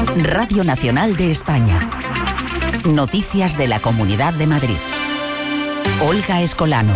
Radio Nacional de España. Noticias de la Comunidad de Madrid. Olga Escolano.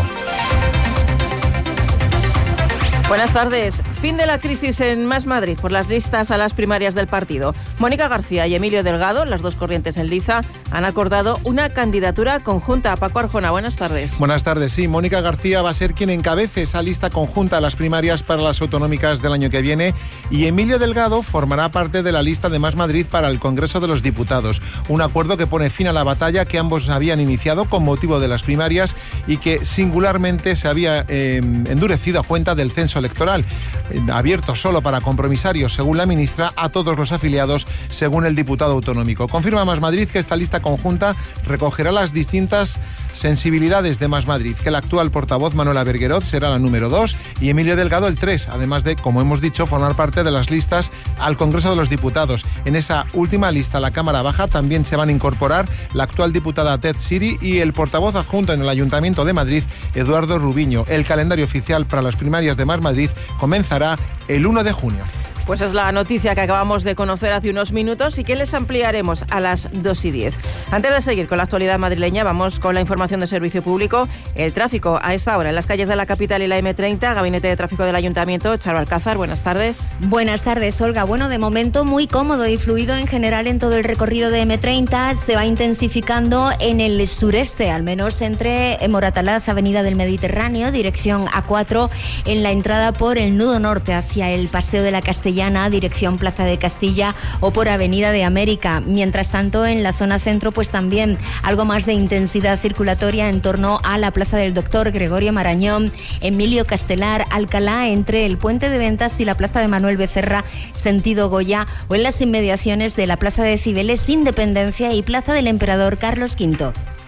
Buenas tardes. Fin de la crisis en Más Madrid por las listas a las primarias del partido. Mónica García y Emilio Delgado, las dos corrientes en liza, han acordado una candidatura conjunta. Paco Arjona, buenas tardes. Buenas tardes. Sí, Mónica García va a ser quien encabece esa lista conjunta a las primarias para las autonómicas del año que viene, y Emilio Delgado formará parte de la lista de Más Madrid para el Congreso de los Diputados. Un acuerdo que pone fin a la batalla que ambos habían iniciado con motivo de las primarias y que singularmente se había endurecido a cuenta del censo electoral, abierto solo para compromisarios, según la ministra, a todos los afiliados, según el diputado autonómico. Confirma Más Madrid que esta lista conjunta recogerá las distintas sensibilidades de Más Madrid, que la actual portavoz Manuela Berguerot será la número 2 y Emilio Delgado el 3, además de, como hemos dicho, formar parte de las listas al Congreso de los Diputados. En esa última lista, la Cámara Baja, también se van a incorporar la actual diputada Ted Siri y el portavoz adjunto en el Ayuntamiento de Madrid, Eduardo Rubiño. El calendario oficial para las primarias de Más Madrid comenzará el 1 de junio. Pues es la noticia que acabamos de conocer hace unos minutos y que les ampliaremos a las 2:10. Antes de seguir con la actualidad madrileña, vamos con la información de servicio público. El tráfico a esta hora en las calles de la capital y la M30, Gabinete de Tráfico del Ayuntamiento. Charo Alcázar, buenas tardes. Buenas tardes, Olga. Bueno, de momento muy cómodo y fluido en general en todo el recorrido de M30. Se va intensificando en el sureste, al menos entre Moratalaz, Avenida del Mediterráneo, dirección A4, en la entrada por el nudo norte hacia el Paseo de la Castellana, dirección Plaza de Castilla, o por Avenida de América. Mientras tanto, en la zona centro, pues también algo más de intensidad circulatoria en torno a la Plaza del Doctor Gregorio Marañón, Emilio Castelar, Alcalá, entre el Puente de Ventas y la Plaza de Manuel Becerra, sentido Goya, o en las inmediaciones de la Plaza de Cibeles, Independencia y Plaza del Emperador Carlos V.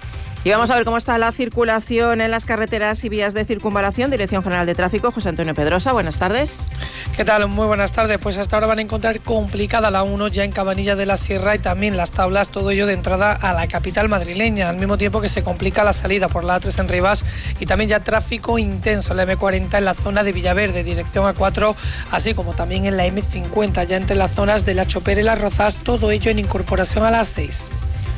Y vamos a ver cómo está la circulación en las carreteras y vías de circunvalación. Dirección General de Tráfico, José Antonio Pedrosa, buenas tardes. ¿Qué tal? Muy buenas tardes. Pues hasta ahora van a encontrar complicada la 1 ya en Cabanilla de la Sierra y también las tablas, todo ello de entrada a la capital madrileña, al mismo tiempo que se complica la salida por la A3 en Rivas y también ya tráfico intenso en la M40 en la zona de Villaverde, dirección A4, así como también en la M50 ya entre las zonas de La Chopera y Las Rozas, todo ello en incorporación a las 6.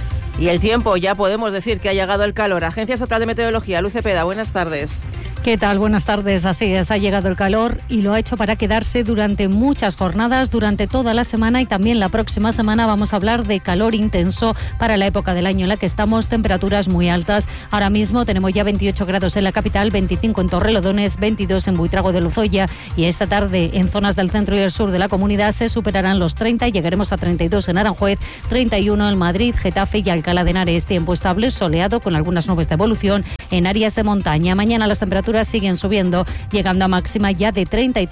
Y el tiempo, ya podemos decir que ha llegado el calor. Agencia Estatal de Meteorología, Luz Cepeda, buenas tardes. ¿Qué tal? Buenas tardes. Así es, ha llegado el calor y lo ha hecho para quedarse durante muchas jornadas, durante toda la semana, y también la próxima semana vamos a hablar de calor intenso para la época del año en la que estamos, temperaturas muy altas. Ahora mismo tenemos ya 28 grados en la capital, 25 en Torrelodones, 22 en Buitrago de Lozoya, y esta tarde en zonas del centro y el sur de la comunidad se superarán los 30 y llegaremos a 32 en Aranjuez, 31 en Madrid, Getafe y Alcalá de Henares. Tiempo estable, soleado con algunas nubes de evolución en áreas de montaña. Mañana las temperaturas siguen subiendo, llegando a máxima ya de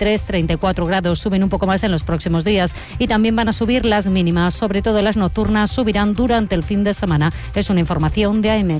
33-34 grados. Suben un poco más en los próximos días y también van a subir las mínimas, sobre todo las nocturnas subirán durante el fin de semana. Es una información de AEMET.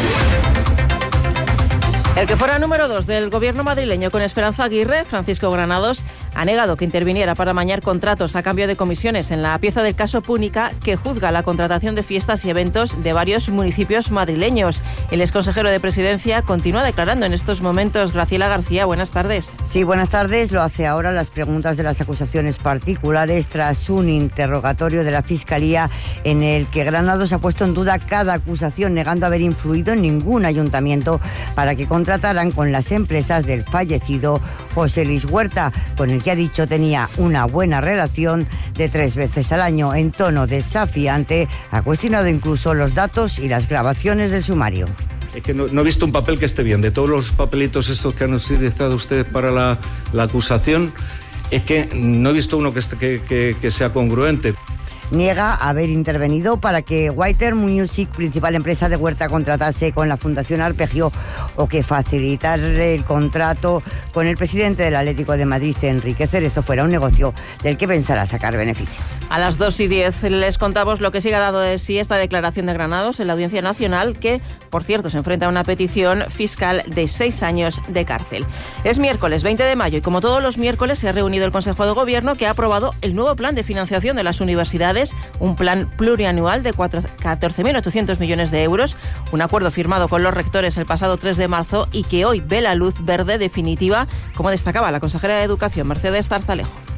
El que fuera número 2 del gobierno madrileño con Esperanza Aguirre, Francisco Granados, ha negado que interviniera para amañar contratos a cambio de comisiones en la pieza del caso Púnica que juzga la contratación de fiestas y eventos de varios municipios madrileños. El exconsejero de Presidencia continúa declarando en estos momentos. Graciela García, buenas tardes. Sí, buenas tardes. Lo hace ahora las preguntas de las acusaciones particulares tras un interrogatorio de la Fiscalía en el que Granados ha puesto en duda cada acusación, negando haber influido en ningún ayuntamiento para que contrataran con las empresas del fallecido José Luis Huerta, con el que ha dicho tenía una buena relación de 3 veces al año. En tono desafiante ha cuestionado incluso los datos y las grabaciones del sumario. Es que no he visto un papel que esté bien. De todos los papelitos estos que han utilizado ustedes para la acusación, es que no he visto uno que sea congruente. Niega haber intervenido para que Whiter Music, principal empresa de Huerta, contratase con la Fundación Arpegio o que facilitar el contrato con el presidente del Atlético de Madrid, Enrique Cerezo, fuera un negocio del que pensará sacar beneficio. A las 2:10 les contamos lo que sigue dando de sí esta declaración de Granados en la Audiencia Nacional, que, por cierto, se enfrenta a una petición fiscal de 6 años de cárcel. Es miércoles 20 de mayo y, como todos los miércoles, se ha reunido el Consejo de Gobierno, que ha aprobado el nuevo plan de financiación de las universidades, un plan plurianual de 14.800 millones de euros, un acuerdo firmado con los rectores el pasado 3 de marzo y que hoy ve la luz verde definitiva, como destacaba la consejera de Educación, Mercedes Zarzalejo.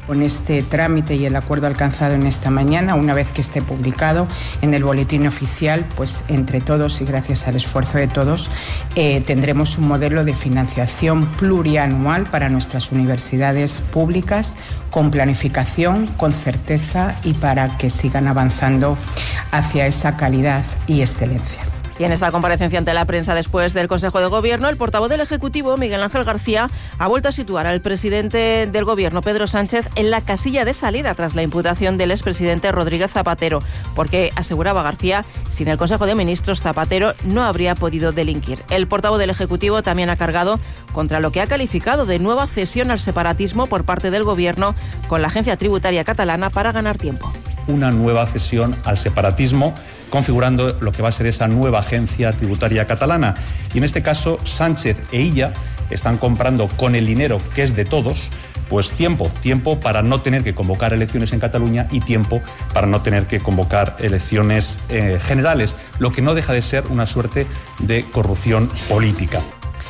Con este trámite y el acuerdo alcanzado en esta mañana, una vez que esté publicado en el boletín oficial, pues entre todos y gracias al esfuerzo de todos, tendremos un modelo de financiación plurianual para nuestras universidades públicas, con planificación, con certeza y para que sigan avanzando hacia esa calidad y excelencia. Y en esta comparecencia ante la prensa después del Consejo de Gobierno, el portavoz del Ejecutivo, Miguel Ángel García, ha vuelto a situar al presidente del Gobierno, Pedro Sánchez, en la casilla de salida tras la imputación del expresidente Rodríguez Zapatero, porque, aseguraba García, sin el Consejo de Ministros, Zapatero no habría podido delinquir. El portavoz del Ejecutivo también ha cargado contra lo que ha calificado de nueva cesión al separatismo por parte del Gobierno con la Agencia Tributaria Catalana para ganar tiempo. Una nueva cesión al separatismo, configurando lo que va a ser esa nueva agencia tributaria catalana. Y en este caso, Sánchez e Illa están comprando con el dinero que es de todos, pues tiempo para no tener que convocar elecciones en Cataluña y tiempo para no tener que convocar elecciones generales, lo que no deja de ser una suerte de corrupción política.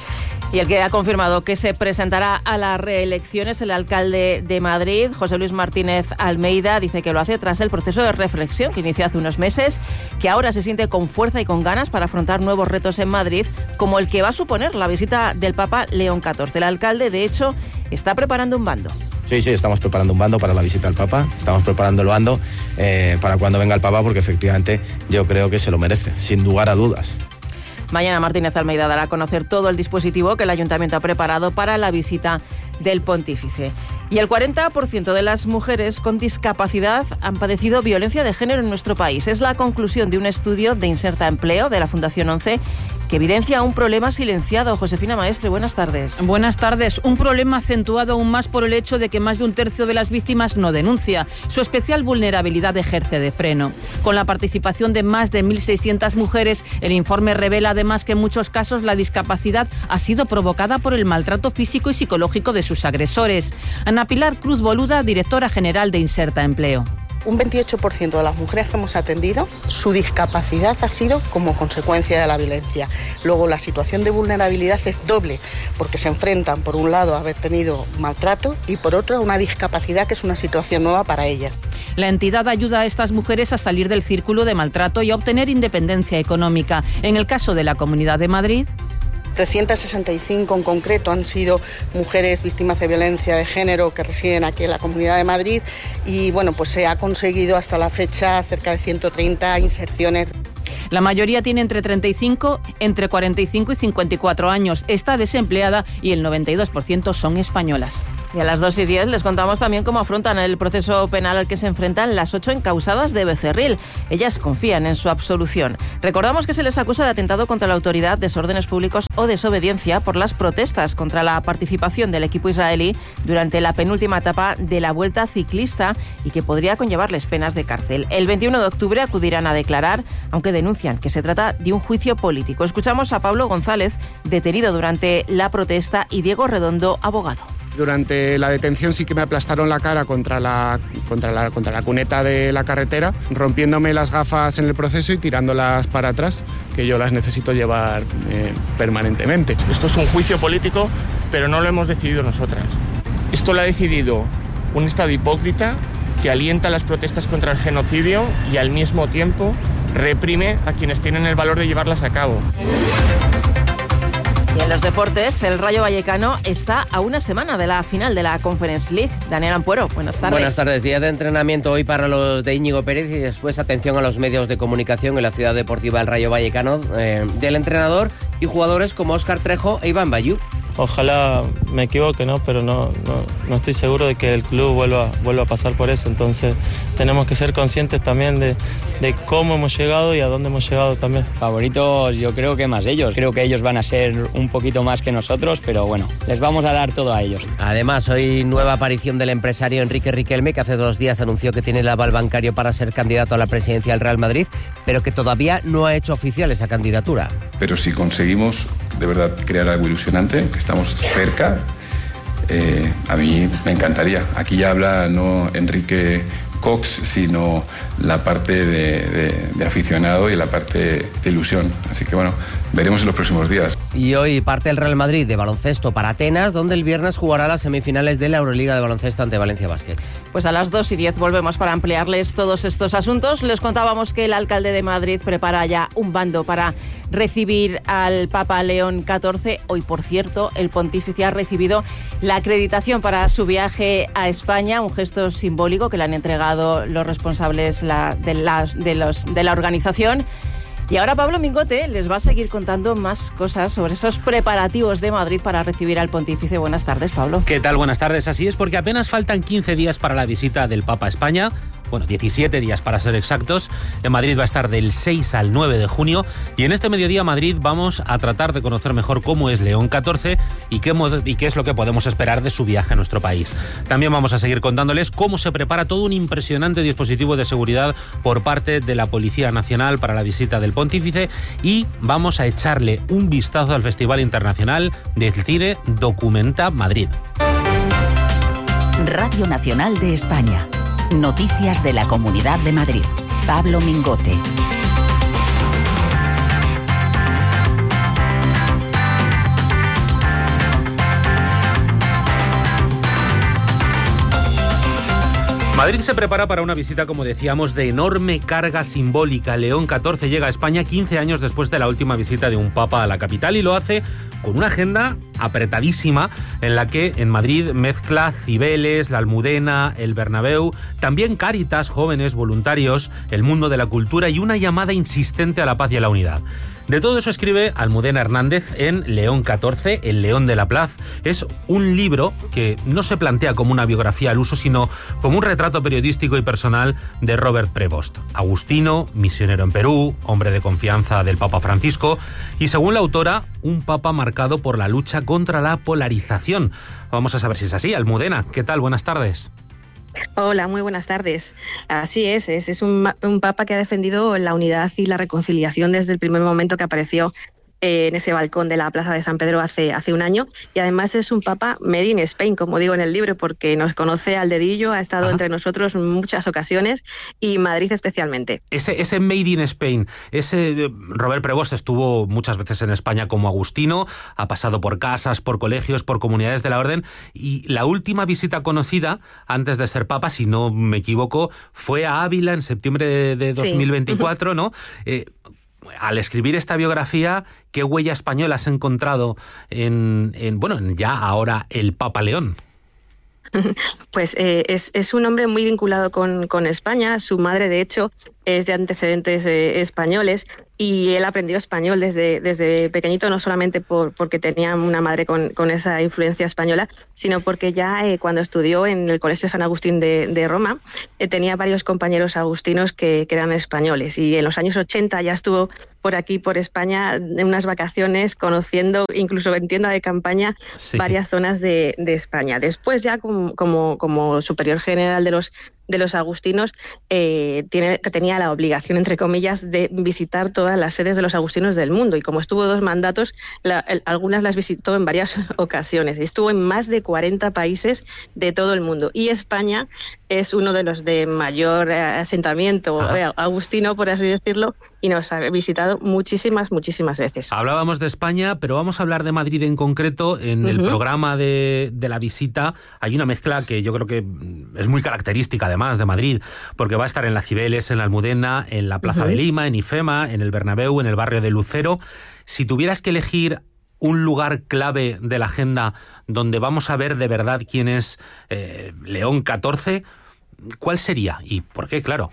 Y el que ha confirmado que se presentará a la reelección es el alcalde de Madrid, José Luis Martínez Almeida. Dice que lo hace tras el proceso de reflexión que inició hace unos meses, que ahora se siente con fuerza y con ganas para afrontar nuevos retos en Madrid, como el que va a suponer la visita del Papa León XIV. El alcalde, de hecho, está preparando un bando. Sí, estamos preparando un bando para la visita al Papa, estamos preparando el bando para cuando venga el Papa, porque efectivamente yo creo que se lo merece, sin lugar a dudas. Mañana Martínez Almeida dará a conocer todo el dispositivo que el Ayuntamiento ha preparado para la visita del pontífice. Y el 40% de las mujeres con discapacidad han padecido violencia de género en nuestro país. Es la conclusión de un estudio de Inserta Empleo de la Fundación 11 que evidencia un problema silenciado. Josefina Maestre, buenas tardes. Buenas tardes. Un problema acentuado aún más por el hecho de que más de un tercio de las víctimas no denuncia. Su especial vulnerabilidad ejerce de freno. Con la participación de más de 1.600 mujeres, el informe revela además que en muchos casos la discapacidad ha sido provocada por el maltrato físico y psicológico de sus agresores. Ana Pilar Cruz Boluda, directora general de Inserta Empleo. Un 28% de las mujeres que hemos atendido, su discapacidad ha sido como consecuencia de la violencia. Luego la situación de vulnerabilidad es doble, porque se enfrentan por un lado a haber tenido maltrato y por otro a una discapacidad que es una situación nueva para ellas. La entidad ayuda a estas mujeres a salir del círculo de maltrato y a obtener independencia económica. En el caso de la Comunidad de Madrid, 365 en concreto han sido mujeres víctimas de violencia de género que residen aquí en la Comunidad de Madrid y bueno, pues se ha conseguido hasta la fecha cerca de 130 inserciones. La mayoría tiene entre 45 y 54 años, está desempleada y el 92% son españolas. Y a las 2:10 les contamos también cómo afrontan el proceso penal al que se enfrentan las 8 encausadas de Becerril. Ellas confían en su absolución. Recordamos que se les acusa de atentado contra la autoridad, desórdenes públicos o desobediencia por las protestas contra la participación del equipo israelí durante la penúltima etapa de la Vuelta Ciclista y que podría conllevarles penas de cárcel. El 21 de octubre acudirán a declarar, aunque denuncian que se trata de un juicio político. Escuchamos a Pablo González, detenido durante la protesta, y Diego Redondo, abogado. Durante la detención sí que me aplastaron la cara contra la cuneta de la carretera, rompiéndome las gafas en el proceso y tirándolas para atrás, que yo las necesito llevar permanentemente. Esto es un juicio político, pero no lo hemos decidido nosotras. Esto lo ha decidido un Estado hipócrita que alienta las protestas contra el genocidio y al mismo tiempo reprime a quienes tienen el valor de llevarlas a cabo. Y en los deportes, el Rayo Vallecano está a una semana de la final de la Conference League. Daniel Ampuero, buenas tardes. Buenas tardes. Día de entrenamiento hoy para los de Íñigo Pérez y después atención a los medios de comunicación en la ciudad deportiva del Rayo Vallecano del entrenador y jugadores como Óscar Trejo e Iván Bayú. Ojalá me equivoque, ¿no? Pero no estoy seguro de que el club vuelva a pasar por eso. Entonces tenemos que ser conscientes también de cómo hemos llegado y a dónde hemos llegado también. Favoritos yo creo que más ellos. Creo que ellos van a ser un poquito más que nosotros, pero bueno, les vamos a dar todo a ellos. Además, hoy nueva aparición del empresario Enrique Riquelme, que hace 2 días anunció que tiene el aval bancario para ser candidato a la presidencia del Real Madrid, pero que todavía no ha hecho oficial esa candidatura. Pero si conseguimos de verdad crear algo ilusionante, que estamos cerca, a mí me encantaría. Aquí ya habla no Enrique Cox, sino la parte de aficionado y la parte de ilusión. Así que bueno, veremos en los próximos días. Y hoy parte el Real Madrid de baloncesto para Atenas, donde el viernes jugará las semifinales de la Euroliga de baloncesto ante Valencia Basket. Pues a las 2:10 volvemos para ampliarles todos estos asuntos. Les contábamos que el alcalde de Madrid prepara ya un bando para recibir al Papa León XIV. Hoy, por cierto, el pontífice ha recibido la acreditación para su viaje a España, un gesto simbólico que le han entregado los responsables de la organización. Y ahora Pablo Mingote les va a seguir contando más cosas sobre esos preparativos de Madrid para recibir al pontífice. Buenas tardes, Pablo. ¿Qué tal? Buenas tardes. Así es, porque apenas faltan 15 días para la visita del Papa a España. Bueno, 17 días para ser exactos. En Madrid va a estar del 6 al 9 de junio. Y en este mediodía Madrid vamos a tratar de conocer mejor cómo es León XIV y qué es lo que podemos esperar de su viaje a nuestro país. También vamos a seguir contándoles cómo se prepara todo un impresionante dispositivo de seguridad por parte de la Policía Nacional para la visita del pontífice. Y vamos a echarle un vistazo al Festival Internacional de Cine Documenta Madrid. Radio Nacional de España. Noticias de la Comunidad de Madrid. Pablo Mingote. Madrid se prepara para una visita, como decíamos, de enorme carga simbólica. León XIV llega a España 15 años después de la última visita de un papa a la capital y lo hace con una agenda apretadísima en la que en Madrid mezcla Cibeles, la Almudena, el Bernabéu, también Cáritas, jóvenes, voluntarios, el mundo de la cultura y una llamada insistente a la paz y a la unidad. De todo eso escribe Almudena Hernández en León XIV, El León de la Plaza. Es un libro que no se plantea como una biografía al uso, sino como un retrato periodístico y personal de Robert Prevost. Agustino, misionero en Perú, hombre de confianza del Papa Francisco y, según la autora, un papa marcado por la lucha contra la polarización. Vamos a saber si es así. Almudena, ¿qué tal? Buenas tardes. Hola, muy buenas tardes. Así es un papa que ha defendido la unidad y la reconciliación desde el primer momento que apareció en ese balcón de la Plaza de San Pedro hace un año, y además es un papa made in Spain, como digo en el libro, porque nos conoce al dedillo, ha estado entre nosotros en muchas ocasiones y Madrid especialmente. Ese made in Spain, Robert Prevost estuvo muchas veces en España como Agustino, ha pasado por casas, por colegios, por comunidades de la orden, y la última visita conocida antes de ser papa, si no me equivoco, fue a Ávila en septiembre de 2024, sí. ¿No? Al escribir esta biografía, ¿qué huella española has encontrado en ya ahora el Papa León? Pues es un hombre muy vinculado con España. Su madre, de hecho, es de antecedentes españoles y él aprendió español desde pequeñito, no solamente porque tenía una madre con esa influencia española, sino porque ya cuando estudió en el Colegio San Agustín de Roma, tenía varios compañeros agustinos que eran españoles, y en los años 80 ya estuvo por aquí, por España, en unas vacaciones, conociendo, incluso en tienda de campaña, sí, varias zonas de España. Después, ya como superior general de los agustinos, tenía la obligación, entre comillas, de visitar todas las sedes de los agustinos del mundo, y como estuvo 2 mandatos, algunas las visitó en varias ocasiones. Estuvo en más de 40 países de todo el mundo, y España es uno de los de mayor asentamiento agustino, por así decirlo, y nos ha visitado muchísimas veces. Hablábamos de España, pero vamos a hablar de Madrid en concreto. En el programa de la visita hay una mezcla que yo creo que es muy característica, además, de Madrid, porque va a estar en la Cibeles, en la Almudena, en la Plaza de Lima, en IFEMA, en el Bernabéu, en el barrio de Lucero. Si tuvieras que elegir un lugar clave de la agenda donde vamos a ver de verdad quién es León XIV, ¿cuál sería? ¿Y por qué? Claro.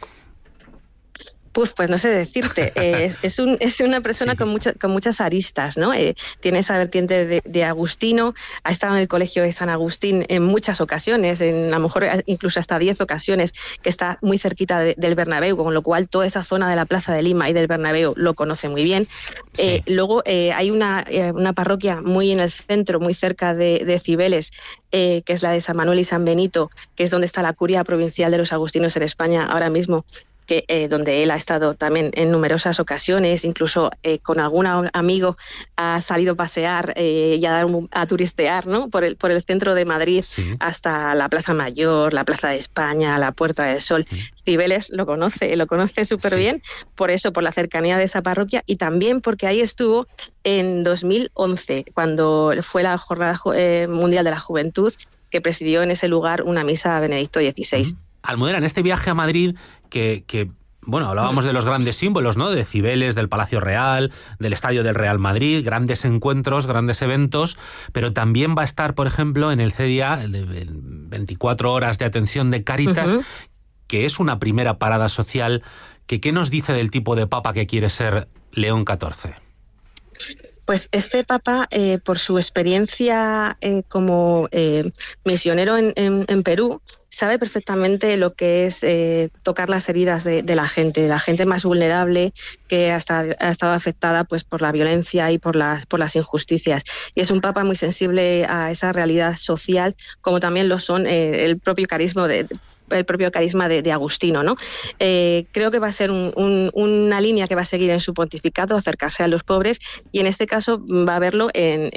Pues no sé decirte, es una persona sí, con muchas aristas, ¿no? Tiene esa vertiente de Agustino, ha estado en el Colegio de San Agustín en muchas ocasiones, a lo mejor incluso hasta 10 ocasiones, que está muy cerquita del Bernabéu, con lo cual toda esa zona de la Plaza de Lima y del Bernabéu lo conoce muy bien. Sí. Luego hay una parroquia muy en el centro, muy cerca de Cibeles, que es la de San Manuel y San Benito, que es donde está la curia provincial de los agustinos en España ahora mismo, donde él ha estado también en numerosas ocasiones, incluso con algún amigo ha salido a pasear y a turistear, ¿no? por el centro de Madrid, sí, hasta la Plaza Mayor, la Plaza de España, la Puerta del Sol. Cibeles lo conoce súper bien, por eso, por la cercanía de esa parroquia, y también porque ahí estuvo en 2011, cuando fue la Jornada Mundial de la Juventud, que presidió en ese lugar una misa a Benedicto XVI. Almudena, en este viaje a Madrid, que bueno, hablábamos de los grandes símbolos, ¿no? De Cibeles, del Palacio Real, del Estadio del Real Madrid, grandes encuentros, grandes eventos, pero también va a estar, por ejemplo, en el CDA, el 24 horas de atención de Cáritas, que es una primera parada social. ¿Qué nos dice del tipo de papa que quiere ser León XIV? Pues este papa, por su experiencia como misionero en Perú, sabe perfectamente lo que es tocar las heridas de la gente más vulnerable, que ha estado afectada pues por la violencia y por las injusticias. Y es un papa muy sensible a esa realidad social, como también lo son el propio carisma de Agustino, ¿no? Creo que va a ser una línea que va a seguir en su pontificado, acercarse a los pobres, y en este caso va a verlo en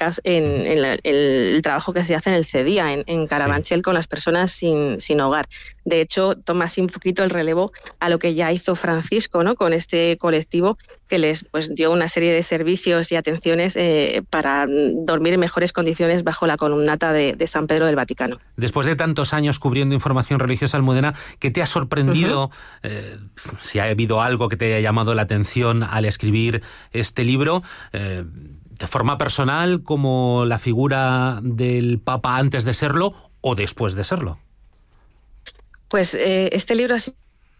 el trabajo que se hace en el CEDIA, en Carabanchel, sí, con las personas sin hogar. De hecho, toma así un poquito el relevo a lo que ya hizo Francisco, ¿no? Con este colectivo, que les dio una serie de servicios y atenciones para dormir en mejores condiciones bajo la columnata de San Pedro del Vaticano. Después de tantos años cubriendo información religiosa, Almudena, ¿qué te ha sorprendido? Si ha habido algo que te haya llamado la atención al escribir este libro, de forma personal, como la figura del Papa antes de serlo o después de serlo. Pues este libro ha sido...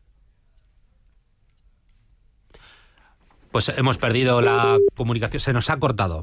Pues hemos perdido la comunicación, se nos ha cortado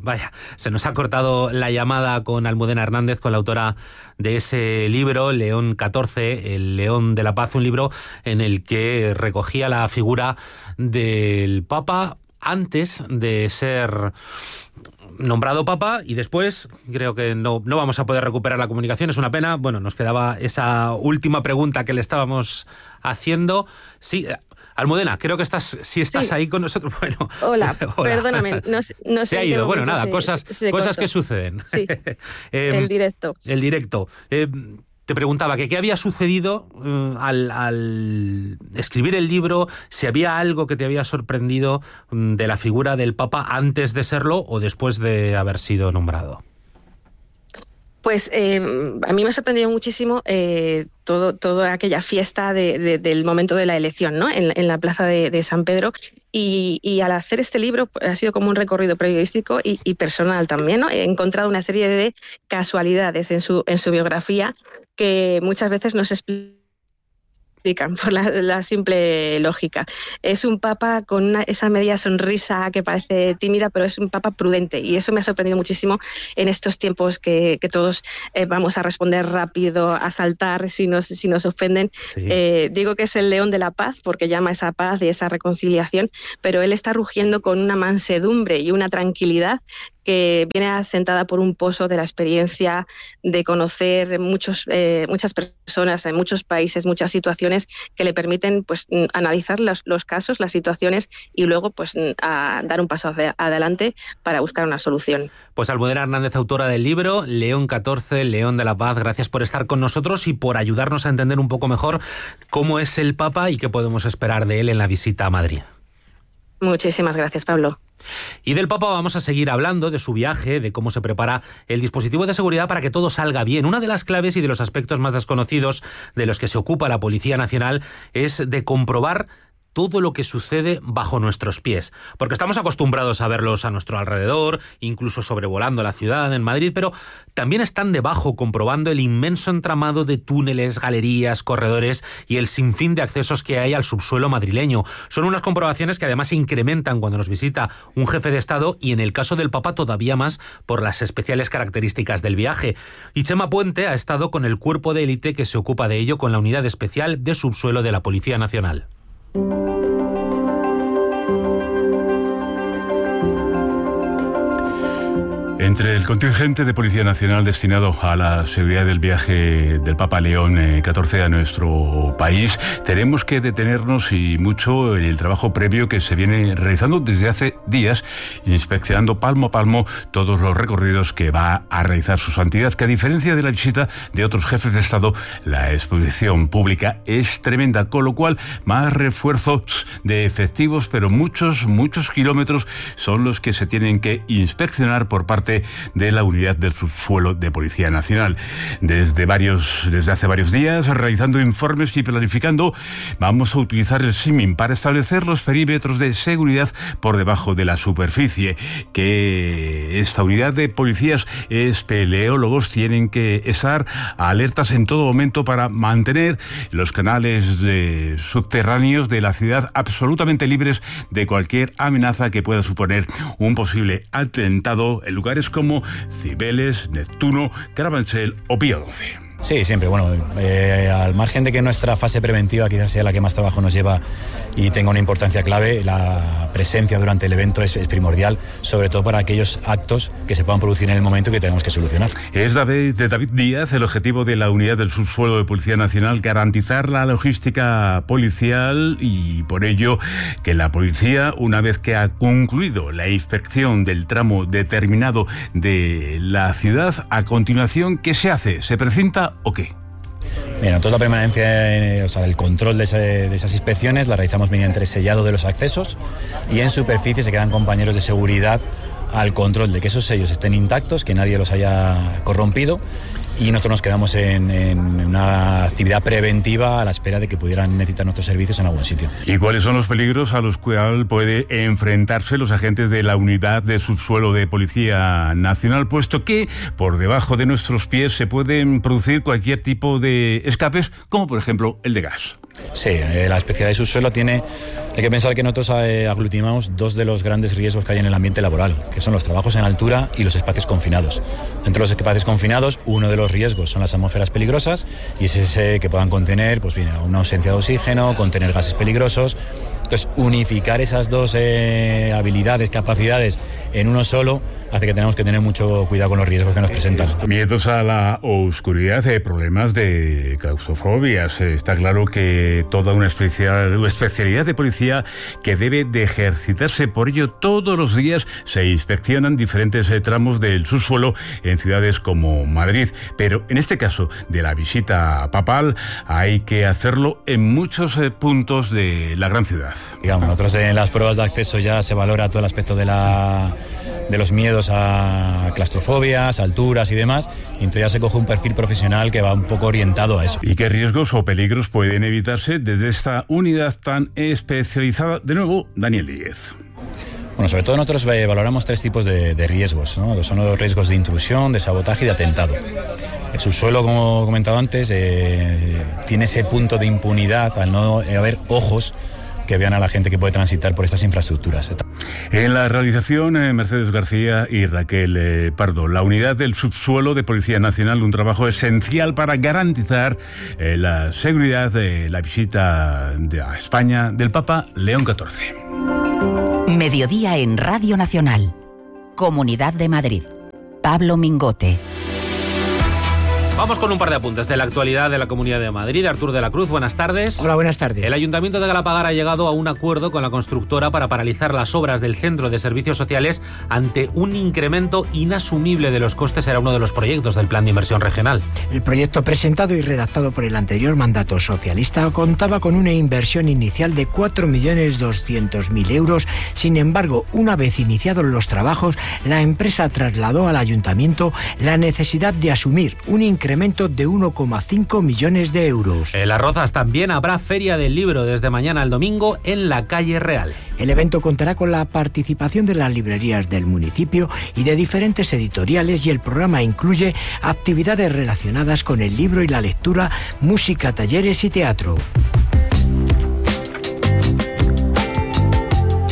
la llamada con Almudena Hernández, con la autora de ese libro, León XIV, el León de la Paz, un libro en el que recogía la figura del Papa antes de ser nombrado Papa, y después creo que no vamos a poder recuperar la comunicación, es una pena. Bueno, nos quedaba esa última pregunta que le estábamos haciendo. Sí, Almudena, creo que estás ahí con nosotros. Bueno, hola. Perdóname, no sé. Se ha ido, bueno, nada, cosas que suceden. Sí, el directo. El directo. Te preguntaba que qué había sucedido al escribir el libro, si había algo que te había sorprendido de la figura del Papa antes de serlo o después de haber sido nombrado. Pues a mí me ha sorprendido muchísimo toda aquella fiesta del momento de la elección, ¿no? En la plaza de San Pedro, y al hacer este libro pues, ha sido como un recorrido periodístico y personal también, ¿no? He encontrado una serie de casualidades en su biografía que muchas veces nos explican por la simple lógica. Es un papa con esa media sonrisa que parece tímida, pero es un papa prudente, y eso me ha sorprendido muchísimo en estos tiempos que todos vamos a responder rápido, a saltar si nos ofenden. Sí. Digo que es el león de la paz porque llama esa paz y esa reconciliación, pero él está rugiendo con una mansedumbre y una tranquilidad que viene asentada por un pozo de la experiencia de conocer muchas personas en muchos países, muchas situaciones que le permiten pues analizar los casos, las situaciones, y luego pues a dar un paso adelante para buscar una solución. Pues Almudena Hernández, autora del libro León XIV, León de la Paz, gracias por estar con nosotros y por ayudarnos a entender un poco mejor cómo es el Papa y qué podemos esperar de él en la visita a Madrid. Muchísimas gracias, Pablo. Y del Papa vamos a seguir hablando, de su viaje, de cómo se prepara el dispositivo de seguridad para que todo salga bien. Una de las claves y de los aspectos más desconocidos de los que se ocupa la Policía Nacional es de comprobar todo lo que sucede bajo nuestros pies, porque estamos acostumbrados a verlos a nuestro alrededor, incluso sobrevolando la ciudad en Madrid, pero también están debajo comprobando el inmenso entramado de túneles, galerías, corredores y el sinfín de accesos que hay al subsuelo madrileño. Son unas comprobaciones que además se incrementan cuando nos visita un jefe de Estado, y en el caso del Papa todavía más por las especiales características del viaje. Y Chema Puente ha estado con el cuerpo de élite que se ocupa de ello, con la unidad especial de subsuelo de la Policía Nacional. Entre el contingente de Policía Nacional destinado a la seguridad del viaje del Papa León XIV a nuestro país, tenemos que detenernos y mucho en el trabajo previo que se viene realizando desde hace días, inspeccionando palmo a palmo todos los recorridos que va a realizar su santidad, que a diferencia de la visita de otros jefes de Estado, la exposición pública es tremenda, con lo cual más refuerzos de efectivos, pero muchos kilómetros son los que se tienen que inspeccionar por parte de la unidad del subsuelo de Policía Nacional. Desde hace varios días, realizando informes y planificando, vamos a utilizar el símil para establecer los perímetros de seguridad por debajo de la superficie, que esta unidad de policías espeleólogos tienen que estar alertas en todo momento para mantener los canales subterráneos de la ciudad absolutamente libres de cualquier amenaza que pueda suponer un posible atentado en lugares como Cibeles, Neptuno, Carabanchel o Pío XII. Sí, siempre. Bueno, al margen de que nuestra fase preventiva quizás sea la que más trabajo nos lleva y tenga una importancia clave, la presencia durante el evento es primordial, sobre todo para aquellos actos que se puedan producir en el momento y que tenemos que solucionar. Es de David Díaz el objetivo de la unidad del subsuelo de Policía Nacional, garantizar la logística policial y por ello que la policía, una vez que ha concluido la inspección del tramo determinado de la ciudad, a continuación, ¿qué se hace? ¿Se precinta o qué? Bien, entonces la permanencia, el control de esas inspecciones la realizamos mediante el sellado de los accesos y en superficie se quedan compañeros de seguridad al control de que esos sellos estén intactos, que nadie los haya corrompido, y nosotros nos quedamos en una actividad preventiva a la espera de que pudieran necesitar nuestros servicios en algún sitio. ¿Y cuáles son los peligros a los cuales puede enfrentarse los agentes de la unidad de subsuelo de Policía Nacional, puesto que por debajo de nuestros pies se pueden producir cualquier tipo de escapes, como por ejemplo el de gas? Sí, la especialidad de subsuelo hay que pensar que nosotros aglutinamos dos de los grandes riesgos que hay en el ambiente laboral, que son los trabajos en altura y los espacios confinados. Dentro de los espacios confinados, uno de los riesgos son las atmósferas peligrosas, y es ese que puedan contener una ausencia de oxígeno, contener gases peligrosos. Entonces, unificar esas dos habilidades, capacidades en uno solo, hace que tenemos que tener mucho cuidado con los riesgos que nos presentan. Miedos a la oscuridad, problemas de claustrofobias. Está claro que toda una especialidad de policía que debe de ejercitarse. Por ello, todos los días se inspeccionan diferentes tramos del subsuelo en ciudades como Madrid. Pero en este caso de la visita papal, hay que hacerlo en muchos puntos de la gran ciudad. Digamos, nosotros en las pruebas de acceso ya se valora todo el aspecto de los miedos a claustrofobias, alturas y demás, y entonces ya se coge un perfil profesional que va un poco orientado a eso. ¿Y qué riesgos o peligros pueden evitarse desde esta unidad tan especializada? De nuevo, Daniel Díez. Bueno, sobre todo nosotros valoramos tres tipos de riesgos, ¿no? Son los riesgos de intrusión, de sabotaje y de atentado. El subsuelo, como he comentado antes, tiene ese punto de impunidad al no haber ojos que vean a la gente que puede transitar por estas infraestructuras. En la realización, Mercedes García y Raquel Pardo, la unidad del subsuelo de Policía Nacional, un trabajo esencial para garantizar la seguridad de la visita a España del Papa León XIV. Mediodía en Radio Nacional. Comunidad de Madrid. Pablo Mingote. Vamos con un par de apuntes de la actualidad de la Comunidad de Madrid. Artur de la Cruz, buenas tardes. Hola, buenas tardes. El Ayuntamiento de Galapagar ha llegado a un acuerdo con la constructora para paralizar las obras del Centro de Servicios Sociales ante un incremento inasumible de los costes. Era uno de los proyectos del Plan de Inversión Regional. El proyecto presentado y redactado por el anterior mandato socialista contaba con una inversión inicial de 4.200.000 euros. Sin embargo, una vez iniciados los trabajos, la empresa trasladó al Ayuntamiento la necesidad de asumir un incremento de 1,5 millones de euros. En Las Rozas también habrá Feria del Libro desde mañana al domingo en la calle Real. El evento contará con la participación de las librerías del municipio y de diferentes editoriales, y el programa incluye actividades relacionadas con el libro y la lectura, música, talleres y teatro. El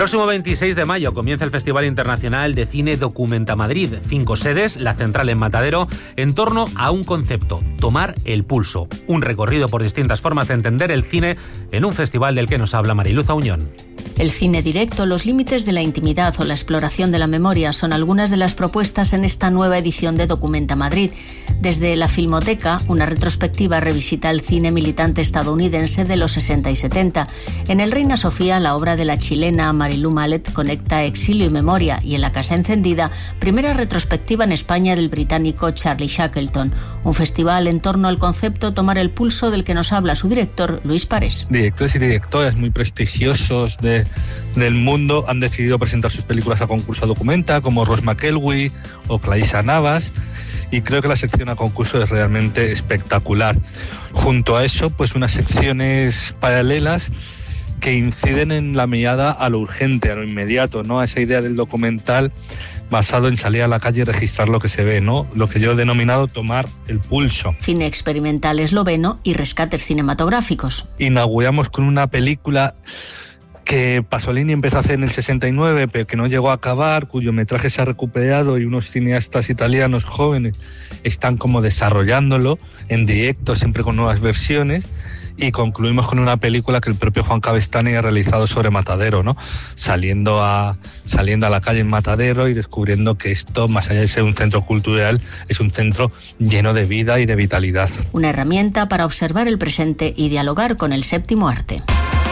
El próximo 26 de mayo comienza el Festival Internacional de Cine Documenta Madrid. 5 sedes, la central en Matadero, en torno a un concepto: tomar el pulso. Un recorrido por distintas formas de entender el cine en un festival del que nos habla Mariluz Auñón. El cine directo, los límites de la intimidad o la exploración de la memoria son algunas de las propuestas en esta nueva edición de Documenta Madrid. Desde la Filmoteca, una retrospectiva revisita el cine militante estadounidense de los 60 y 70. En el Reina Sofía, la obra de la chilena Marilu Mallet conecta exilio y memoria, y en La Casa Encendida, primera retrospectiva en España del británico Charlie Shackleton. Un festival en torno al concepto tomar el pulso del que nos habla su director, Luis Parés. Directores y directoras muy prestigiosos del mundo han decidido presentar sus películas a concurso a Documenta, como Ross McElwee o Clarissa Navas, y creo que la sección a concurso es realmente espectacular. Junto a eso, pues unas secciones paralelas que inciden en la mirada a lo urgente, a lo inmediato, ¿no? A esa idea del documental basado en salir a la calle y registrar lo que se ve, ¿no? Lo que yo he denominado tomar el pulso. Cine experimental esloveno y rescates cinematográficos. Inauguramos con una película que Pasolini empezó a hacer en el 69, pero que no llegó a acabar, cuyo metraje se ha recuperado y unos cineastas italianos jóvenes están como desarrollándolo en directo, siempre con nuevas versiones. Y concluimos con una película que el propio Juan Cabestany ha realizado sobre Matadero, ¿no? Saliendo a la calle en Matadero y descubriendo que esto, más allá de ser un centro cultural, es un centro lleno de vida y de vitalidad. Una herramienta para observar el presente y dialogar con el séptimo arte.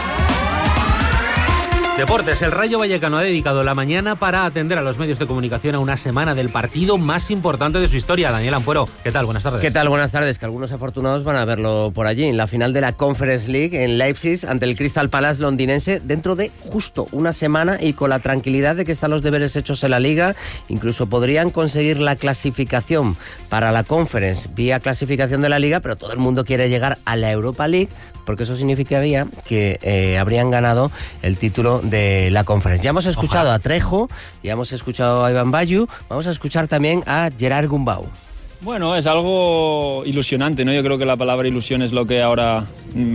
Deportes. El Rayo Vallecano ha dedicado la mañana para atender a los medios de comunicación a una semana del partido más importante de su historia. Daniel Ampuero, ¿qué tal? Buenas tardes. ¿Qué tal? Buenas tardes. Que algunos afortunados van a verlo por allí, en la final de la Conference League en Leipzig, ante el Crystal Palace londinense, dentro de justo una semana, y con la tranquilidad de que están los deberes hechos en la Liga. Incluso podrían conseguir la clasificación para la Conference vía clasificación de la Liga, pero todo el mundo quiere llegar a la Europa League, porque eso significaría que habrían ganado el título de la Conference. Ya hemos escuchado a Trejo, ya hemos escuchado a Iván Bayu, vamos a escuchar también a Gerard Gumbau. Bueno, es algo ilusionante, ¿no? Yo creo que la palabra ilusión es lo que ahora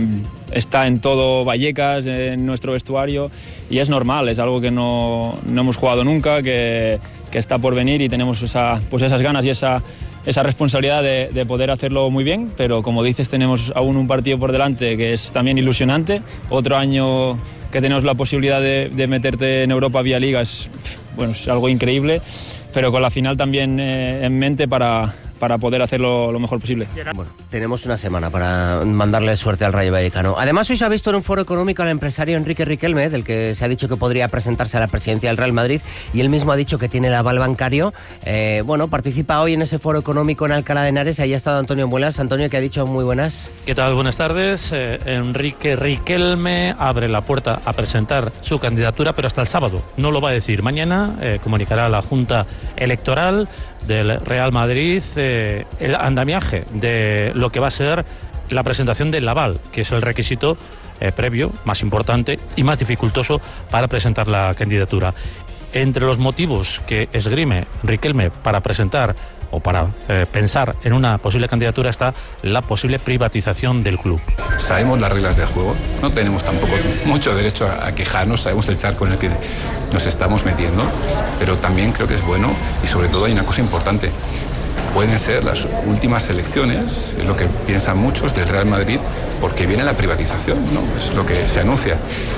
está en todo Vallecas, en nuestro vestuario, y es normal, es algo que no hemos jugado nunca, que está por venir, y tenemos esas ganas y esa responsabilidad de poder hacerlo muy bien, pero como dices, tenemos aún un partido por delante que es también ilusionante. Otro año que tenemos la posibilidad de meterte en Europa vía Liga es algo increíble, pero con la final también en mente para poder hacerlo lo mejor posible. Bueno, tenemos una semana para mandarle suerte al Rayo Vallecano. Además, hoy se ha visto en un foro económico al empresario Enrique Riquelme, del que se ha dicho que podría presentarse a la presidencia del Real Madrid, y él mismo ha dicho que tiene el aval bancario. Participa hoy en ese foro económico en Alcalá de Henares. Ahí ha estado Antonio Muelas. Antonio, ¿qué ha dicho? Muy buenas. ¿Qué tal? Buenas tardes. Enrique Riquelme abre la puerta a presentar su candidatura, pero hasta el sábado. No lo va a decir. Mañana comunicará la Junta Electoral del Real Madrid el andamiaje de lo que va a ser la presentación del aval, que es el requisito previo, más importante y más dificultoso para presentar la candidatura. Entre los motivos que esgrime Riquelme para presentar o para pensar en una posible candidatura está la posible privatización del club. Sabemos las reglas del juego, no tenemos tampoco mucho derecho a quejarnos, sabemos el charco en el que nos estamos metiendo, pero también creo que es bueno, y sobre todo hay una cosa importante: pueden ser las últimas elecciones, es lo que piensan muchos, del Real Madrid, porque viene la privatización, ¿no? Es lo que se anuncia.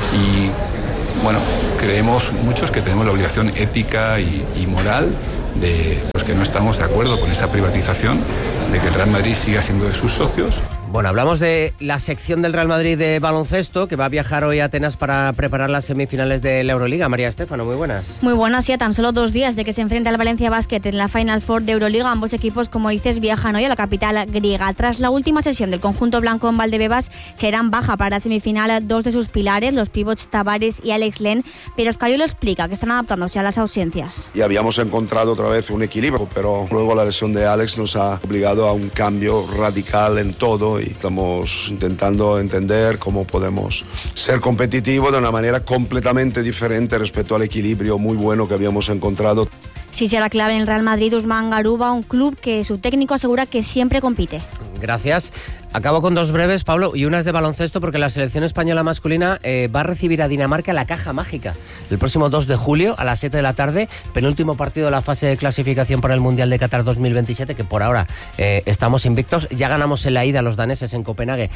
Y bueno, creemos muchos que tenemos la obligación ética y moral de los que no estamos de acuerdo con esa privatización, de que el Real Madrid siga siendo de sus socios. Bueno, hablamos de la sección del Real Madrid de baloncesto, que va a viajar hoy a Atenas para preparar las semifinales de la Euroliga. María Estéfano, muy buenas. Muy buenas, y a tan solo 2 días de que se enfrente al Valencia Basket en la Final Four de Euroliga, ambos equipos, como dices, viajan hoy a la capital griega. Tras la última sesión del conjunto blanco en Valdebebas, serán baja para la semifinal 2 de sus pilares, los pivots Tavares y Alex Len, pero Escariolo explica que están adaptándose a las ausencias. Y habíamos encontrado otra vez un equilibrio, pero luego la lesión de Alex nos ha obligado a un cambio radical en todo, y estamos intentando entender cómo podemos ser competitivos de una manera completamente diferente respecto al equilibrio muy bueno que habíamos encontrado. Sí será clave en el Real Madrid Usman Garuba, un club que su técnico asegura que siempre compite. Gracias. Acabo con dos breves, Pablo, y una es de baloncesto, porque la selección española masculina va a recibir a Dinamarca en la Caja Mágica el próximo 2 de julio a las 7 de la tarde, penúltimo partido de la fase de clasificación para el Mundial de Qatar 2027, que por ahora estamos invictos. Ya ganamos en la ida a los daneses en Copenhague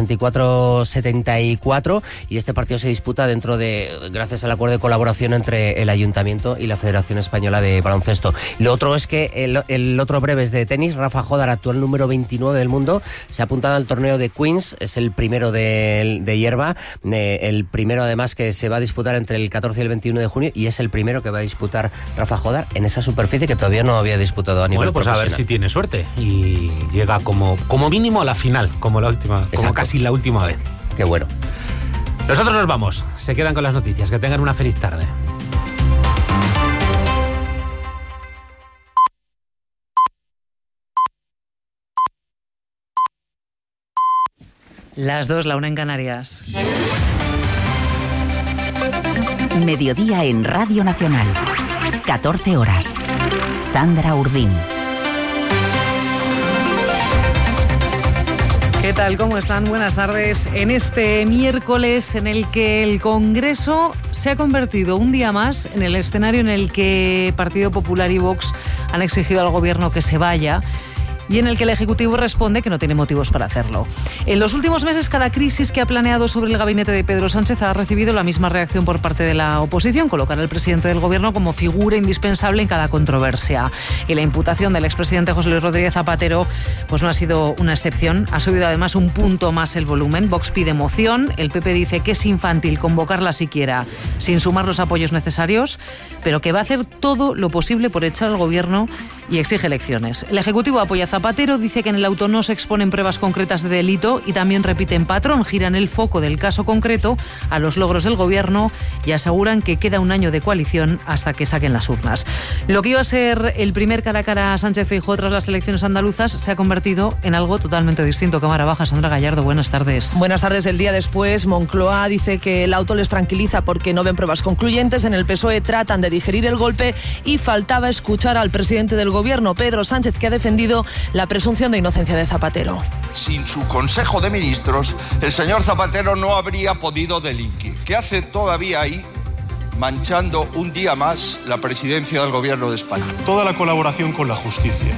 64-74, y este partido se disputa gracias al acuerdo de colaboración entre el Ayuntamiento y la Federación Española de Baloncesto. Lo otro es que el otro breve es de tenis. Rafa Jodar, actual número 29 del mundo, se ha apuntado al torneo de Queens, es el primero de hierba, el primero además que se va a disputar entre el 14 y el 21 de junio, y es el primero que va a disputar Rafa Jodar en esa superficie que todavía no había disputado a nivel profesional. A ver si tiene suerte y llega como mínimo a la final, como casi la última vez. Qué bueno. Nosotros nos vamos, se quedan con las noticias, que tengan una feliz tarde. Las 2, la 1 en Canarias. Mediodía en Radio Nacional. 14 horas. Sandra Urdín. ¿Qué tal? ¿Cómo están? Buenas tardes. En este miércoles en el que el Congreso se ha convertido un día más en el escenario en el que Partido Popular y Vox han exigido al Gobierno que se vaya, y en el que el Ejecutivo responde que no tiene motivos para hacerlo. En los últimos meses, cada crisis que ha planeado sobre el gabinete de Pedro Sánchez ha recibido la misma reacción por parte de la oposición: colocar al presidente del Gobierno como figura indispensable en cada controversia. Y la imputación del expresidente José Luis Rodríguez Zapatero pues no ha sido una excepción. Ha subido además un punto más el volumen. Vox pide moción, el PP dice que es infantil convocarla siquiera sin sumar los apoyos necesarios, pero que va a hacer todo lo posible por echar al Gobierno y exige elecciones. El Ejecutivo apoya a Zapatero, dice que en el auto no se exponen pruebas concretas de delito y también repiten patrón, giran el foco del caso concreto a los logros del Gobierno y aseguran que queda un año de coalición hasta que saquen las urnas. Lo que iba a ser el primer cara a cara a Sánchez-Feijóo tras las elecciones andaluzas se ha convertido en algo totalmente distinto. Cámara baja, Sandra Gallardo, buenas tardes. Buenas tardes. El día después, Moncloa dice que el auto les tranquiliza porque no ven pruebas concluyentes. En el PSOE tratan de digerir el golpe y faltaba escuchar al presidente del Gobierno, Pedro Sánchez, que ha defendido la presunción de inocencia de Zapatero. Sin su Consejo de Ministros, el señor Zapatero no habría podido delinquir. ¿Qué hace todavía ahí, manchando un día más la presidencia del Gobierno de España? Toda la colaboración con la justicia,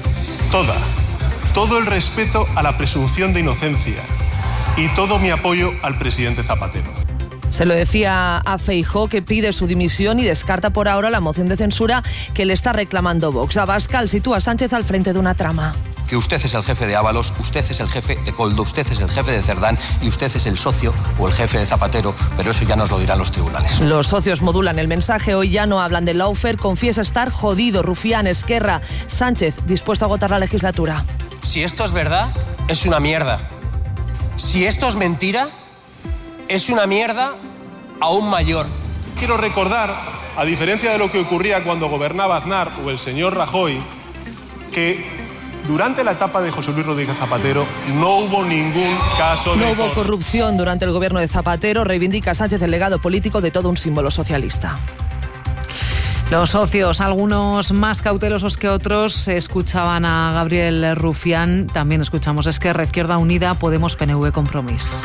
todo el respeto a la presunción de inocencia y todo mi apoyo al presidente Zapatero. Se lo decía a Feijóo, que pide su dimisión y descarta por ahora la moción de censura que le está reclamando Vox. Abascal sitúa a Sánchez al frente de una trama. Que usted es el jefe de Ábalos, usted es el jefe de Coldo, usted es el jefe de Cerdán y usted es el socio o el jefe de Zapatero, pero eso ya nos lo dirán los tribunales. Los socios modulan el mensaje, hoy ya no hablan de lawfare, confiesa estar jodido. Rufián, Esquerra, Sánchez dispuesto a agotar la legislatura. Si esto es verdad, es una mierda. Si esto es mentira, es una mierda aún mayor. Quiero recordar, a diferencia de lo que ocurría cuando gobernaba Aznar o el señor Rajoy, que durante la etapa de José Luis Rodríguez Zapatero no hubo ningún caso de... No hubo corrupción durante el gobierno de Zapatero, reivindica Sánchez el legado político de todo un símbolo socialista. Los socios, algunos más cautelosos que otros, escuchaban a Gabriel Rufián. También escuchamos Esquerra, Izquierda Unida, Podemos, PNV, Compromís.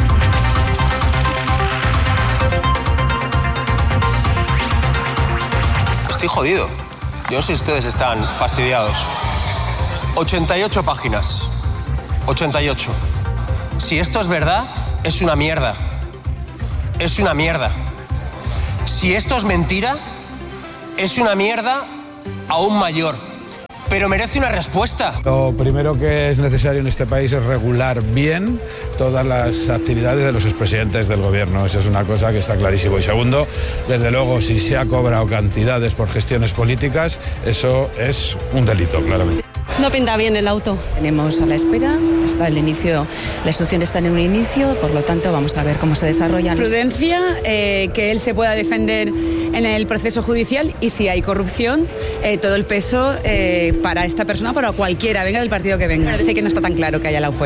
Estoy jodido. Yo no sé si ustedes están fastidiados. 88 páginas. 88. Si esto es verdad, es una mierda. Es una mierda. Si esto es mentira, es una mierda aún mayor. Pero merece una respuesta. Lo primero que es necesario en este país es regular bien todas las actividades de los expresidentes del Gobierno. Esa es una cosa que está clarísimo. Y segundo, desde luego, si se ha cobrado cantidades por gestiones políticas, eso es un delito, claramente. No pinta bien el auto. Tenemos a la espera, hasta el inicio, la instrucción está en un inicio, por lo tanto vamos a ver cómo se desarrollan. Prudencia, que él se pueda defender en el proceso judicial y si hay corrupción, todo el peso para esta persona, para cualquiera, venga del partido que venga. Parece que no está tan claro que haya lawfare.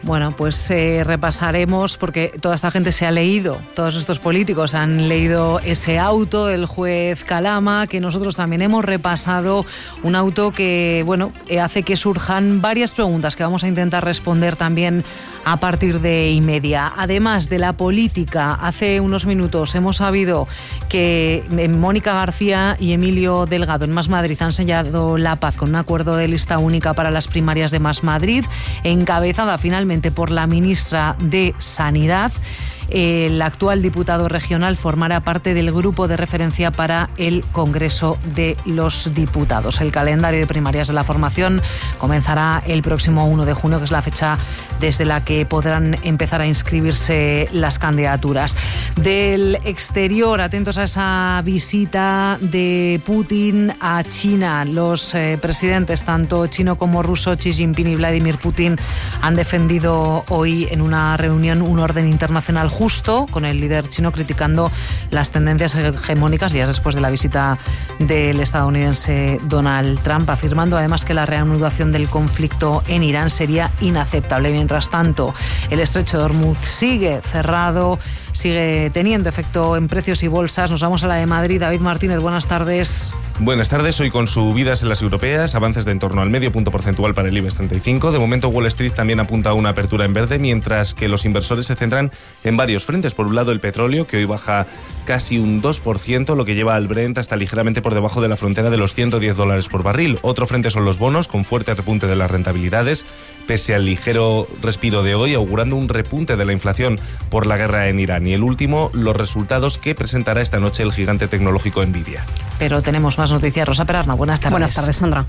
Bueno, pues repasaremos, porque toda esta gente se ha leído, todos estos políticos han leído ese auto del juez Calama, que nosotros también hemos repasado, un auto que, bueno, hace que surjan varias preguntas que vamos a intentar responder también a partir de 1:30. Además de la política, hace unos minutos hemos sabido que Mónica García y Emilio Delgado en Más Madrid han sellado la paz con un acuerdo de lista única para las primarias de Más Madrid, encabezada finalmente por la ministra de Sanidad. El actual diputado regional formará parte del grupo de referencia para el Congreso de los Diputados. El calendario de primarias de la formación comenzará el próximo 1 de junio, que es la fecha desde la que podrán empezar a inscribirse las candidaturas. Del exterior, atentos a esa visita de Putin a China. Los presidentes, tanto chino como ruso, Xi Jinping y Vladimir Putin, han defendido hoy en una reunión un orden internacional justo, con el líder chino criticando las tendencias hegemónicas días después de la visita del estadounidense Donald Trump, afirmando además que la reanudación del conflicto en Irán sería inaceptable. Mientras tanto, el estrecho de Hormuz sigue cerrado, sigue teniendo efecto en precios y bolsas. Nos vamos a la de Madrid. David Martínez, buenas tardes. Buenas tardes. Hoy con subidas en las europeas, avances de en torno al medio punto porcentual para el IBEX 35. De momento Wall Street también apunta a una apertura en verde, mientras que los inversores se centran en varios frentes. Por un lado, el petróleo, que hoy baja casi un 2%, lo que lleva al Brent hasta ligeramente por debajo de la frontera de los $110 por barril. Otro frente son los bonos, con fuerte repunte de las rentabilidades, pese al ligero respiro de hoy, augurando un repunte de la inflación por la guerra en Irán. Y el último, los resultados que presentará esta noche el gigante tecnológico Nvidia. Pero tenemos más noticias. Rosa Perarna, buenas tardes. Buenas tardes, Sandra.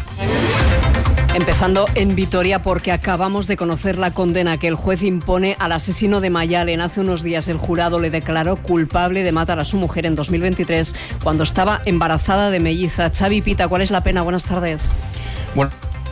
Empezando en Vitoria, porque acabamos de conocer la condena que el juez impone al asesino de Mayalen. Hace unos días el jurado le declaró culpable de matar a su mujer en 2023 cuando estaba embarazada de melliza. Xavi Pita, ¿cuál es la pena? Buenas tardes. Bueno.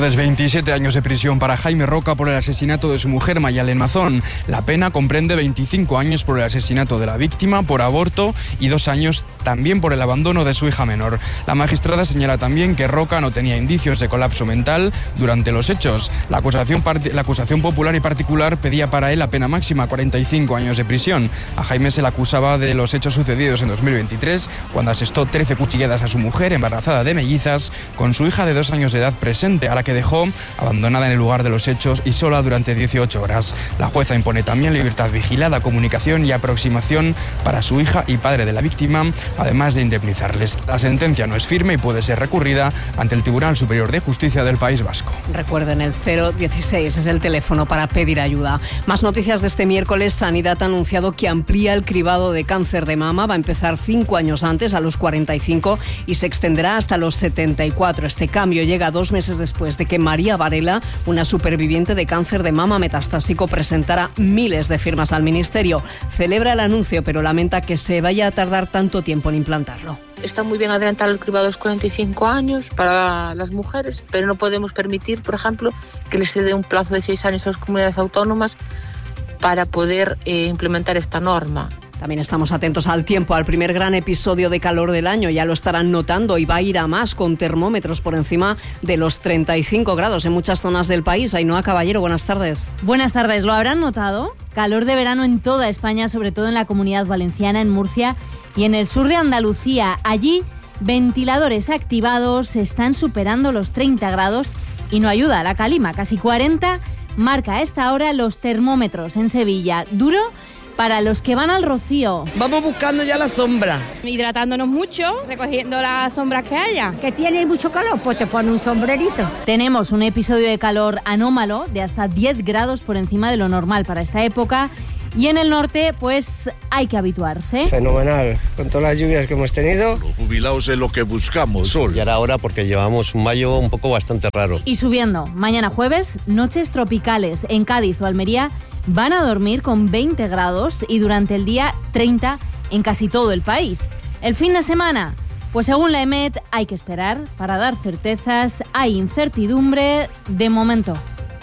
27 años de prisión para Jaime Roca por el asesinato de su mujer Mayalen Mazón. La pena comprende 25 años por el asesinato de la víctima, por aborto, y 2 años también por el abandono de su hija menor. La magistrada señala también que Roca no tenía indicios de colapso mental durante los hechos. La acusación popular y particular pedía para él la pena máxima, 45 años de prisión. A Jaime se le acusaba de los hechos sucedidos en 2023, cuando asestó 13 cuchilladas a su mujer embarazada de mellizas, con su hija de 2 años de edad presente, a la que dejó abandonada en el lugar de los hechos y sola durante 18 horas. La jueza impone también libertad vigilada, comunicación y aproximación para su hija y padre de la víctima, además de indemnizarles. La sentencia no es firme y puede ser recurrida ante el Tribunal Superior de Justicia del País Vasco. Recuerden, el 016 es el teléfono para pedir ayuda. Más noticias de este miércoles. Sanidad ha anunciado que amplía el cribado de cáncer de mama. Va a empezar 5 años antes, a los 45, y se extenderá hasta los 74. Este cambio llega 2 meses después de que María Varela, una superviviente de cáncer de mama metastásico, presentara miles de firmas al Ministerio. Celebra el anuncio, pero lamenta que se vaya a tardar tanto tiempo en implantarlo. Está muy bien adelantar el cribado a los 45 años para las mujeres, pero no podemos permitir, por ejemplo, que les se dé un plazo de 6 años a las comunidades autónomas para poder implementar esta norma. También estamos atentos al tiempo, al primer gran episodio de calor del año. Ya lo estarán notando y va a ir a más, con termómetros por encima de los 35 grados en muchas zonas del país. Ainhoa Caballero, buenas tardes. Buenas tardes. ¿Lo habrán notado? Calor de verano en toda España, sobre todo en la Comunidad Valenciana, en Murcia y en el sur de Andalucía. Allí, ventiladores activados están superando los 30 grados y no ayuda a la calima. Casi 40 marca a esta hora los termómetros en Sevilla. Duro para los que van al Rocío. Vamos buscando ya la sombra. Hidratándonos mucho, recogiendo las sombras que haya. Que tiene mucho calor, pues te pone un sombrerito. Tenemos un episodio de calor anómalo de hasta 10 grados por encima de lo normal para esta época. Y en el norte, pues hay que habituarse. Fenomenal, con todas las lluvias que hemos tenido. Los jubilados es lo que buscamos. Sol. Y ahora porque llevamos un mayo un poco bastante raro. Y subiendo, mañana jueves, noches tropicales en Cádiz o Almería. Van a dormir con 20 grados y durante el día 30 en casi todo el país. El fin de semana, pues según la EMET hay que esperar para dar certezas, hay incertidumbre de momento.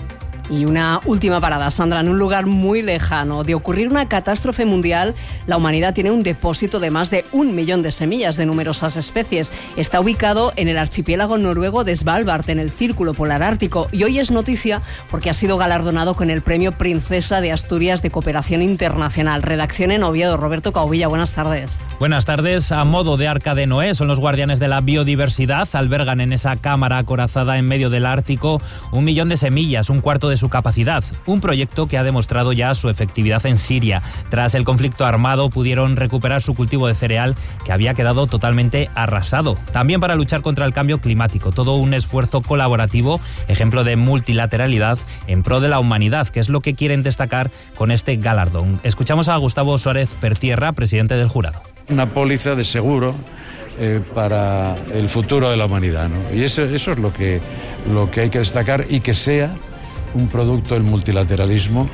Y una última parada, Sandra, en un lugar muy lejano. De ocurrir una catástrofe mundial, la humanidad tiene un depósito de más de 1 millón de semillas de numerosas especies. Está ubicado en el archipiélago noruego de Svalbard, en el Círculo Polar Ártico. Y hoy es noticia porque ha sido galardonado con el Premio Princesa de Asturias de Cooperación Internacional. Redacción en Oviedo. Roberto Caubilla, buenas tardes. Buenas tardes. A modo de Arca de Noé, son los guardianes de la biodiversidad. Albergan en esa cámara acorazada en medio del Ártico 1 millón de semillas, un cuarto de su capacidad. Un proyecto que ha demostrado ya su efectividad en Siria. Tras el conflicto armado pudieron recuperar su cultivo de cereal que había quedado totalmente arrasado. También para luchar contra el cambio climático. Todo un esfuerzo colaborativo, ejemplo de multilateralidad en pro de la humanidad, que es lo que quieren destacar con este galardón. Escuchamos a Gustavo Suárez Pertierra, presidente del jurado. Una póliza de seguro para el futuro de la humanidad, ¿no? Y eso es lo que hay que destacar, y que sea un producto del multilateralismo,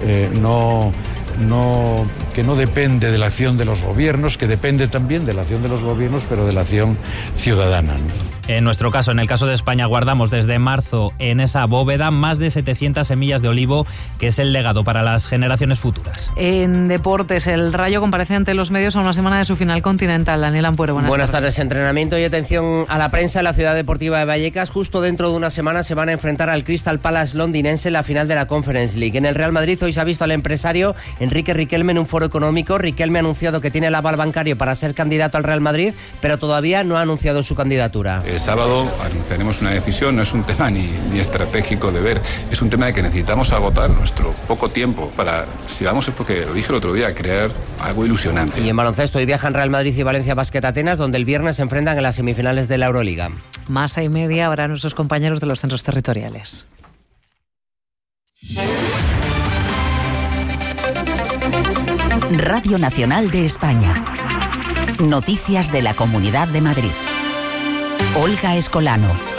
que no depende de la acción de los gobiernos, que depende también de la acción de los gobiernos, pero de la acción ciudadana, ¿no? En nuestro caso, en el caso de España, guardamos desde marzo en esa bóveda más de 700 semillas de olivo, que es el legado para las generaciones futuras. En deportes, el Rayo comparece ante los medios a una semana de su final continental. Daniel Ampuero, buenas tardes. Entrenamiento y atención a la prensa en la ciudad deportiva de Vallecas. Justo dentro de una semana se van a enfrentar al Crystal Palace londinense en la final de la Conference League. En el Real Madrid hoy se ha visto al empresario Enrique Riquelme en un foro económico. Riquelme ha anunciado que tiene el aval bancario para ser candidato al Real Madrid, pero todavía no ha anunciado su candidatura. El sábado anunciaremos una decisión. No es un tema ni estratégico de ver, es un tema de que necesitamos agotar nuestro poco tiempo para, si vamos, es porque lo dije el otro día, crear algo ilusionante. Y en baloncesto hoy viajan Real Madrid y Valencia Basket Atenas, donde el viernes se enfrentan en las semifinales de la Euroliga. 1:30 ahora nuestros compañeros de los centros territoriales. Radio Nacional de España. Noticias de la Comunidad de Madrid. Olga Escolano.